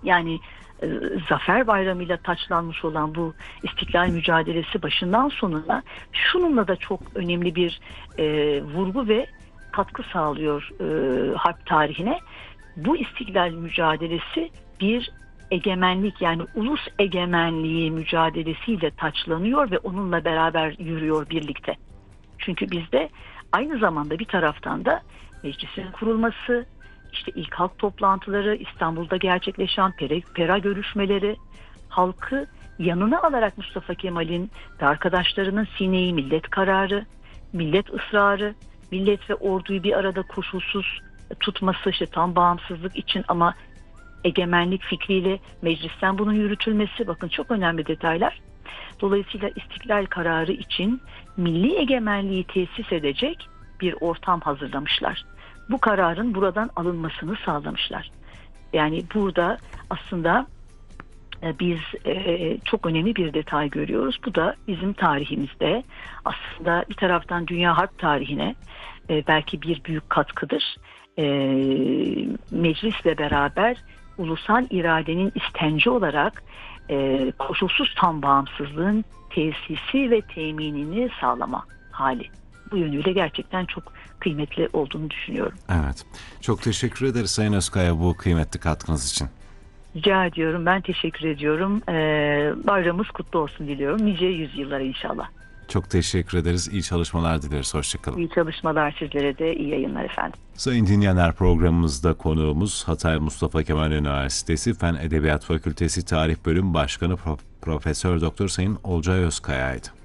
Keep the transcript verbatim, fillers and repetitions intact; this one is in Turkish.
Yani e, Zafer Bayramı'yla taçlanmış olan bu istiklal mücadelesi başından sonuna şununla da çok önemli bir e, vurgu ve katkı sağlıyor e, harp tarihine. Bu istiklal mücadelesi bir egemenlik, yani ulus egemenliği mücadelesiyle taçlanıyor ve onunla beraber yürüyor birlikte. Çünkü bizde aynı zamanda bir taraftan da meclisin kurulması, işte ilk halk toplantıları, İstanbul'da gerçekleşen pera, pera görüşmeleri, halkı yanına alarak Mustafa Kemal'in ve arkadaşlarının Sine-i Millet kararı, millet ısrarı, millet ve orduyu bir arada koşulsuz tutması, işte tam bağımsızlık için ama egemenlik fikriyle meclisten bunun yürütülmesi, bakın çok önemli detaylar. Dolayısıyla istiklal kararı için milli egemenliği tesis edecek bir ortam hazırlamışlar. Bu kararın buradan alınmasını sağlamışlar. Yani burada aslında biz çok önemli bir detay görüyoruz. Bu da bizim tarihimizde aslında bir taraftan dünya harp tarihine belki bir büyük katkıdır. Meclisle beraber ulusal iradenin istenci olarak koşulsuz tam bağımsızlığın tesisi ve teminini sağlama hali. Bu yönüyle gerçekten çok kıymetli olduğunu düşünüyorum. Evet. Çok teşekkür ederiz Sayın Özkaya bu kıymetli katkınız için. Rica ediyorum. Ben teşekkür ediyorum. Ee, bayramımız kutlu olsun diliyorum. Nice yüzyıllara inşallah. Çok teşekkür ederiz. İyi çalışmalar dileriz. Hoşçakalın. İyi çalışmalar sizlere de. İyi yayınlar efendim. Sayın dinleyenler, programımızda konuğumuz Hatay Mustafa Kemal Üniversitesi Fen Edebiyat Fakültesi Tarih Bölüm Başkanı Prof. Profesör Doktor Sayın Olcay Özkaya'ydı.